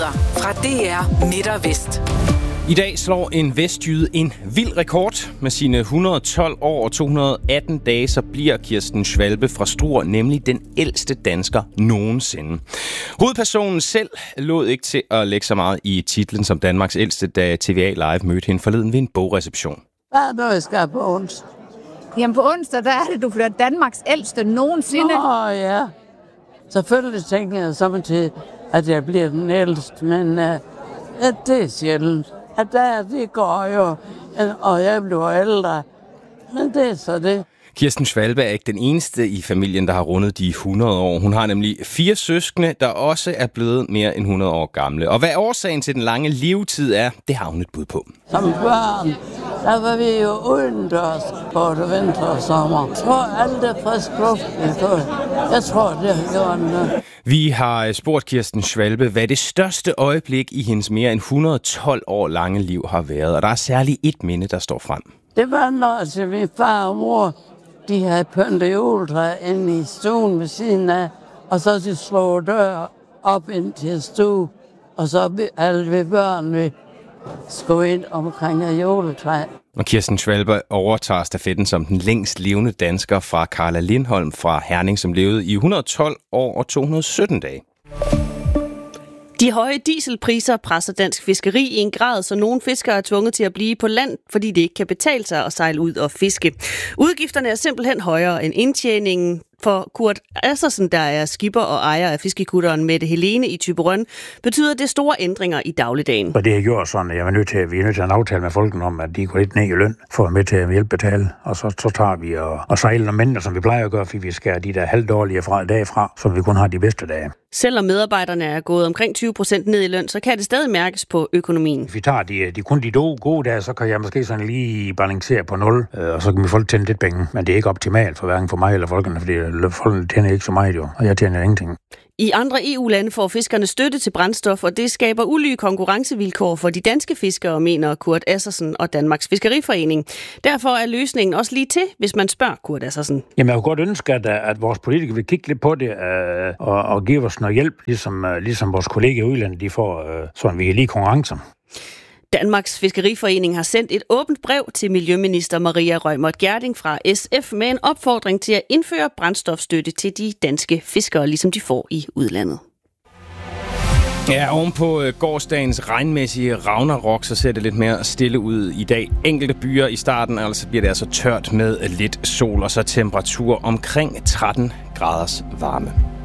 Nyheder fra DR Midt og Vest. I dag slår en vestjyde en vild rekord. Med sine 112 år og 218 dage, så bliver Kirsten Schwalbe fra Struer nemlig den ældste dansker nogensinde. Hovedpersonen selv lod ikke til at lægge så meget i titlen som Danmarks ældste, da TVA Live mødte hende forleden ved en bogreception. Hvad er det, jeg skal på onsdag? Jamen på onsdag, der er det, du bliver Danmarks ældste nogensinde. Ja. Selvfølgelig tænker jeg så til, at jeg bliver den ældste, men det er sjældent. At det går jo, og jeg bliver ældre. Men det er så det. Kirsten Schwalbe er ikke den eneste i familien, der har rundet de 100 år. Hun har nemlig 4 søskende, der også er blevet mere end 100 år gamle. Og hvad årsagen til den lange levetid er, det har hun et bud på. Som børn, der var vi jo udendørs både vinter og sommer. Jeg tror, alt er frisk luft. Jeg tror, det har gjort noget. Vi har spurgt Kirsten Schwalbe, hvad det største øjeblik i hendes mere end 112 år lange liv har været. Og der er særligt et minde, der står frem. Det var når min far og mor, de havde pyntet juletræ inde i stuen ved siden af, og så de slog dør op ind til stue, og så alle vi børn, vi skulle ind omkring juletræ. Og Kirsten Schwalbe overtager stafetten som den længst levende dansker fra Carla Lindholm fra Herning, som levede i 112 år og 217 dage. De høje dieselpriser presser dansk fiskeri i en grad, så nogle fiskere er tvunget til at blive på land, fordi det ikke kan betale sig at sejle ud og fiske. Udgifterne er simpelthen højere end indtjeningen. For Kurt Assersen, der er skipper og ejer af fiskekutteren Mette Helene i Thyborøn, betyder det store ændringer i dagligdagen. Og det har gjort sådan, at vi er nødt til at have en aftale med folkene om, at de går lidt ned i løn for at med til at hjælpe betale. Og så tager vi og sejler nogle mænd, som vi plejer at gøre, fordi vi skærer de der halvdårlige dage fra, så vi kun har de bedste dage. Selvom medarbejderne er gået omkring 20% ned i løn, så kan det stadig mærkes på økonomien. Hvis vi tager kun de gode dage, så kan jeg måske sådan lige balancere på 0, og så kan vi folk tjene lidt penge. Men det er ikke optimalt for hverken for mig eller folkene, fordi folkene tjener ikke så meget jo, og jeg tjener ingenting. I andre EU-lande får fiskerne støtte til brændstof, og det skaber ulige konkurrencevilkår for de danske fiskere, mener Kurt Assersen og Danmarks Fiskeriforening. Derfor er løsningen også lige til, hvis man spørger Kurt Assersen. Jamen, jeg kunne godt ønske, at vores politikere vil kigge lidt på det og give os noget hjælp, ligesom vores kollegaer i udlandet, de får, sådan vi er lige konkurrencer. Danmarks Fiskeriforening har sendt et åbent brev til Miljøminister Maria Reumert Gjerding fra SF med en opfordring til at indføre brændstofstøtte til de danske fiskere, ligesom de får i udlandet. Ja, ovenpå gårsdagens regnmæssige ragnarok, så ser det lidt mere stille ud i dag. Enkelte byer i starten, altså bliver det altså tørt med lidt sol, og så temperatur omkring 13 graders varme.